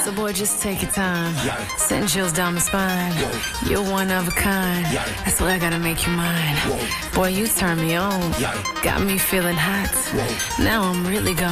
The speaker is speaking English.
So boy, just take your time. Send chills down my spine. You're one of a kind. That's why I gotta make you mine. Boy, you turn me on. Got me feeling hot. Now I'm really gone.